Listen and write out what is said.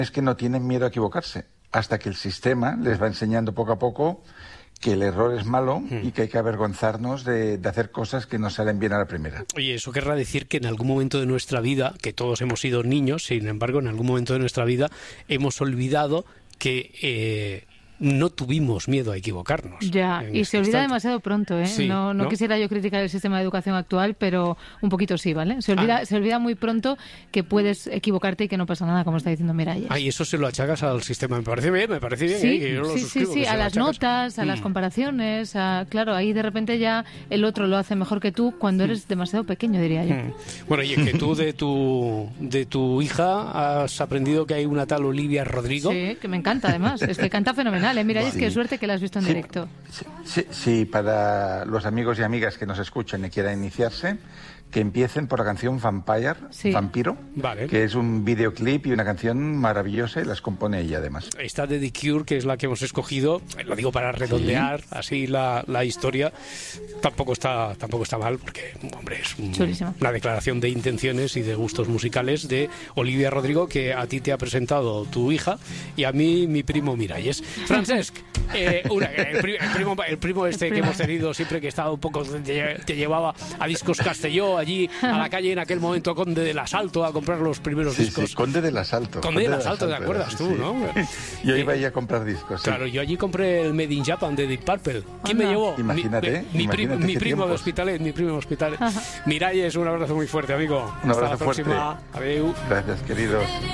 Es que no tienen miedo a equivocarse, hasta que el sistema les va enseñando poco a poco que el error es malo y que hay que avergonzarnos de hacer cosas que no salen bien a la primera. Oye, eso querrá decir que en algún momento de nuestra vida, que todos hemos sido niños, sin embargo, en algún momento de nuestra vida hemos olvidado que no tuvimos miedo a equivocarnos. Ya, y se olvida demasiado pronto, ¿eh? Sí, no quisiera yo criticar el sistema de educación actual, pero un poquito sí, ¿vale? Se olvida muy pronto que puedes equivocarte y que no pasa nada, como está diciendo Miralles. Y eso se lo achacas al sistema. Me parece bien. Sí, a las notas, a las comparaciones, claro, ahí de repente ya el otro lo hace mejor que tú cuando eres demasiado pequeño, diría yo. Bueno, y que tú de tu hija has aprendido que hay una tal Olivia Rodrigo. Sí, que me encanta además, es que canta fenomenal. Mira, es que qué suerte que la has visto en directo. Sí, para los amigos y amigas que nos escuchen y quieran iniciarse, que empiecen por la canción Vampire, Vampiro, vale, que es un videoclip y una canción maravillosa y las compone ella además. Esta de The Cure, que es la que hemos escogido, lo digo para redondear así la historia, tampoco está mal, porque, hombre, es una declaración de intenciones y de gustos musicales de Olivia Rodrigo, que a ti te ha presentado tu hija y a mí mi primo Miralles. Francesc, el primo que hemos tenido siempre, que estaba un poco, te llevaba a Discos Castelló, allí a la calle en aquel momento Conde del Asalto a comprar los primeros discos. Sí, Conde del Asalto. Conde del Asalto, ¿te acuerdas tú, no? Yo iba ahí a comprar discos. Claro, yo allí compré el Made in Japan de Deep Purple. ¿Quién me llevó? Imagínate. Mi primo de Hospitalet, Miralles, un abrazo muy fuerte, amigo. Un abrazo Hasta la próxima. Adiós. Gracias, queridos.